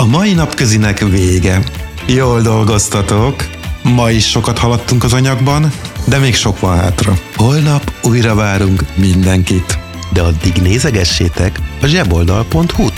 mai napközinek vége. Jól dolgoztatok. Ma is sokat haladtunk az anyagban, de még sok van hátra. Holnap újra várunk mindenkit. De addig nézegessétek a zseboldal.hu-t.